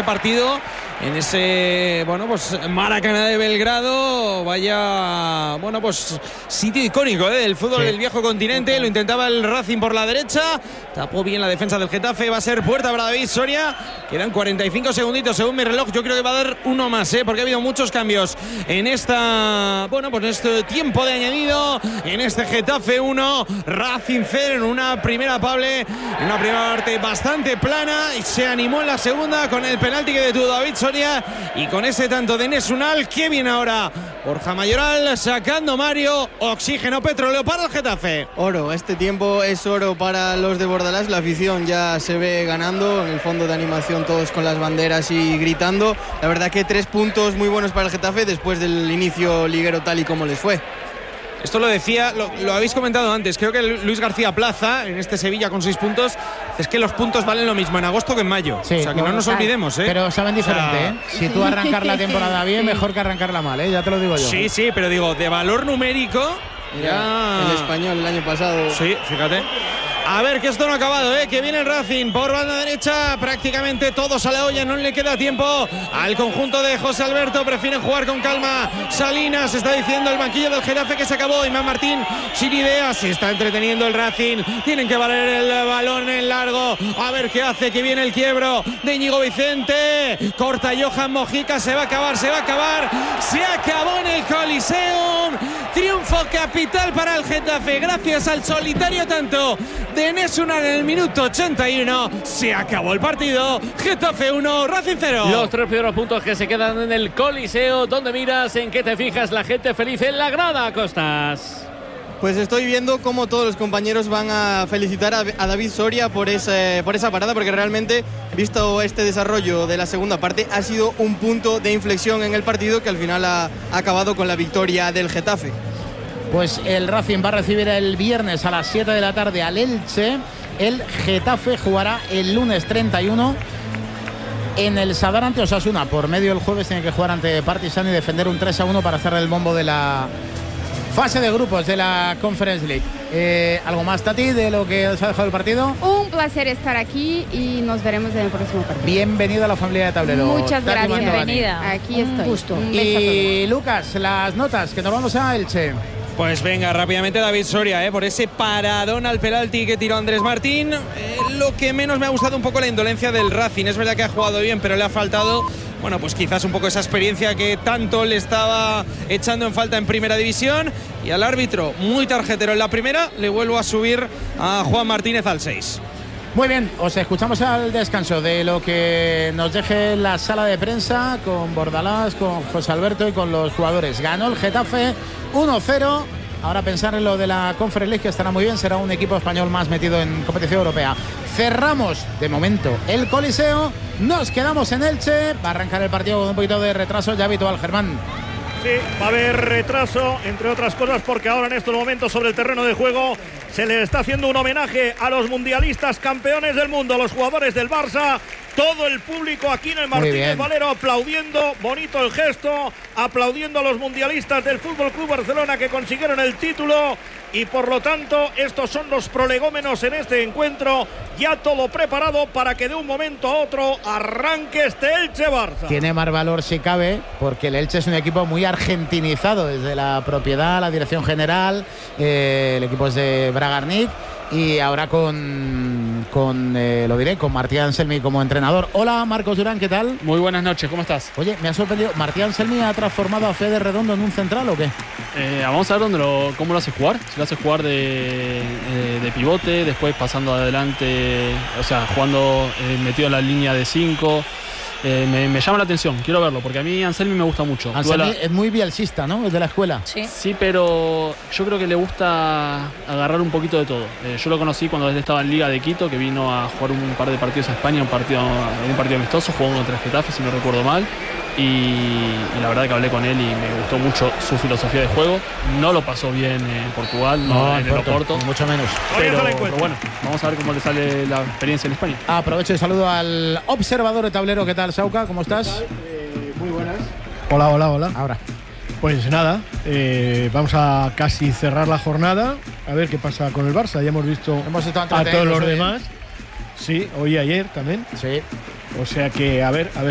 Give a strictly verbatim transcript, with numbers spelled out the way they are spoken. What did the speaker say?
ese partido, en ese, bueno, pues Maracaná de Belgrado. Vaya, bueno, pues sitio icónico ¿eh? del fútbol sí. del viejo continente. Lo intentaba el Racing por la derecha, tapó bien la defensa del Getafe. Va a ser puerta para David Soria. Quedan cuarenta y cinco segunditos según mi reloj. Yo creo que va a dar uno más, ¿eh? porque ha habido muchos cambios en esta, bueno, pues en este tiempo de añadido, en este Getafe uno, Racing cero, en una primera Pable, en una primera parte bastante plana, y se animó en la segunda con el penalti que detuvo David Soria y con ese tanto de Nesunal. Que viene ahora Borja Mayoral sacando Mario, oxígeno, petróleo para el Getafe. Oro, este tiempo es oro para los de Bordalás. La afición ya se ve ganando, en el fondo de animación todos con las banderas y gritando. La verdad que tres puntos muy buenos para el Getafe después del inicio liguero tal y como les fue. Esto lo decía, lo, lo habéis comentado antes, creo que Luis García Plaza, en este Sevilla con seis puntos, es que los puntos valen lo mismo en agosto que en mayo. Sí, o sea, que no, no nos olvidemos, ¿eh? Pero saben diferente, o sea, ¿eh? Si tú arrancar la temporada bien, mejor que arrancarla mal, ¿eh? Ya te lo digo yo. Sí, sí, pero digo, de valor numérico, ya... El Español el año pasado. Sí, fíjate. A ver, que esto no ha acabado, ¿eh? Que viene el Racing por banda derecha, prácticamente todos a la olla, no le queda tiempo al conjunto de José Alberto, prefieren jugar con calma. Salinas, está diciendo el banquillo del Getafe que se acabó. Iván Martín sin ideas, se está entreteniendo el Racing, tienen que valer el balón en largo, a ver qué hace, que viene el quiebro de Íñigo Vicente, corta Johan Mojica, se va a acabar, se va a acabar, se acabó en el Coliseum, triunfo capital para el Getafe, gracias al solitario tanto de Nesunal en el minuto ochenta y uno. Se acabó el partido. Getafe uno, Racing cero. Los tres primeros puntos que se quedan en el Coliseo. ¿Dónde miras? ¿En qué te fijas? La gente feliz en la grada, Costas. Pues estoy viendo cómo todos los compañeros van a felicitar a, a David Soria por, ese, por esa parada, porque realmente, visto este desarrollo de la segunda parte, ha sido un punto de inflexión en el partido que al final ha, ha acabado con la victoria del Getafe. Pues el Racing va a recibir el viernes a las siete de la tarde al Elche. El Getafe jugará el lunes treinta y uno en el Sadar ante Osasuna. Por medio del jueves tiene que jugar ante Partizan y defender un tres a uno para hacer el bombo de la fase de grupos de la Conference League. Eh, ¿Algo más, Tati, de lo que os ha dejado el partido? Un placer estar aquí y nos veremos en el próximo partido. Bienvenido a la familia de Tablero. Muchas Tati, gracias. Bienvenida. Aquí estoy. Un gusto. Un beso y Lucas, las notas, que nos vamos a Elche. Pues venga, rápidamente David Soria, ¿eh? por ese paradón al penalti que tiró Andrés Martín. Eh, lo que menos me ha gustado un poco la indolencia del Racing. Es verdad que ha jugado bien, pero le ha faltado, bueno, pues quizás un poco esa experiencia que tanto le estaba echando en falta en primera división. Y al árbitro, muy tarjetero en la primera, le vuelvo a subir a Juan Martínez al seis. Muy bien, os escuchamos al descanso de lo que nos deje la sala de prensa con Bordalás, con José Alberto y con los jugadores. Ganó el Getafe uno cero. Ahora pensar en lo de la Conference League, que estará muy bien, será un equipo español más metido en competición europea. Cerramos de momento el Coliseo, nos quedamos en Elche. Va a arrancar el partido con un poquito de retraso ya habitual, Germán. Sí, va a haber retraso, entre otras cosas, porque ahora en estos momentos sobre el terreno de juego se le está haciendo un homenaje a los mundialistas campeones del mundo, los jugadores del Barça. Todo el público aquí en el Martínez Valero aplaudiendo, bonito el gesto, aplaudiendo a los mundialistas del Fútbol Club Barcelona que consiguieron el título. Y por lo tanto, estos son los prolegómenos en este encuentro. Ya todo preparado para que de un momento a otro arranque este Elche-Barça. Tiene más valor si cabe, porque el Elche es un equipo muy argentinizado, desde la propiedad, la dirección general, eh, el equipo es de Bragarnik. Y ahora con, con eh, lo diré, con Martí Anselmi como entrenador. Hola, Marcos Durán, ¿qué tal? Muy buenas noches, ¿cómo estás? Oye, me ha sorprendido. ¿Martí Anselmi ha transformado a Fede Redondo en un central o qué? Eh, vamos a ver dónde lo, cómo lo hace jugar. Si lo hace jugar de, eh, de pivote, después pasando adelante, o sea, jugando eh, metido en la línea de cinco. Eh, me, me llama la atención, quiero verlo, porque a mí Anselmi me gusta mucho. Anselmi la... es muy bielcista, ¿no? Es de la escuela. Sí. Sí, pero yo creo que le gusta agarrar un poquito de todo. Eh, yo lo conocí cuando él estaba en Liga de Quito, que vino a jugar un par de partidos a España, un partido, un partido amistoso, jugó contra el Getafe, si no recuerdo mal. Y, y la verdad que hablé con él y me gustó mucho su filosofía de juego. No lo pasó bien en Portugal, no, no en el Oporto, mucho menos. Pero, pero bueno, vamos a ver cómo le sale la experiencia en España. Aprovecho y saludo al observador de tablero. ¿Qué tal, Sauca? ¿Cómo estás? Eh, muy buenas. Hola, hola, hola. Ahora. Pues nada, eh, vamos a casi cerrar la jornada. A ver qué pasa con el Barça. Ya hemos visto hemos a todos los demás. Sí, hoy y ayer también. Sí. O sea que, a ver, a ver.